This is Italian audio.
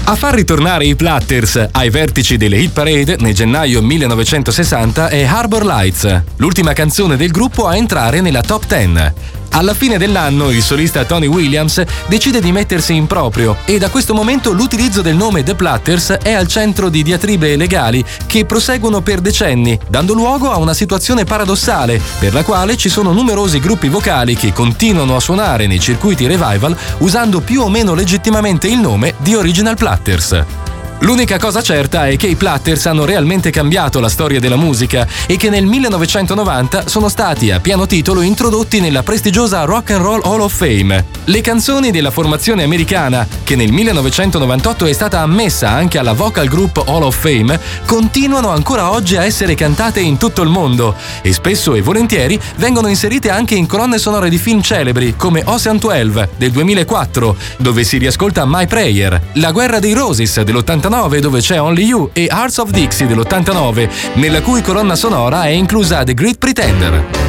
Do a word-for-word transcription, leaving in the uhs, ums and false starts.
A far ritornare i Platters ai vertici delle hit parade nel gennaio millenovecentosessanta è Harbor Lights, l'ultima canzone del gruppo a entrare nella top dieci. Alla fine dell'anno il solista Tony Williams decide di mettersi in proprio e da questo momento l'utilizzo del nome The Platters è al centro di diatribe legali che proseguono per decenni, dando luogo a una situazione paradossale per la quale ci sono numerosi gruppi vocali che continuano a suonare nei circuiti revival usando più o meno legittimamente il nome di Original Platters. L'unica cosa certa è che i Platters hanno realmente cambiato la storia della musica e che nel millenovecentonovanta sono stati a pieno titolo introdotti nella prestigiosa Rock and Roll Hall of Fame. Le canzoni della formazione americana, che nel millenovecentonovantotto è stata ammessa anche alla Vocal Group Hall of Fame, continuano ancora oggi a essere cantate in tutto il mondo e spesso e volentieri vengono inserite anche in colonne sonore di film celebri come Ocean dodici del duemilaquattro, dove si riascolta My Prayer, La guerra dei Roses dell'ottantanove dove c'è Only You e Hearts of Dixie dell'ottantanove, nella cui colonna sonora è inclusa The Great Pretender.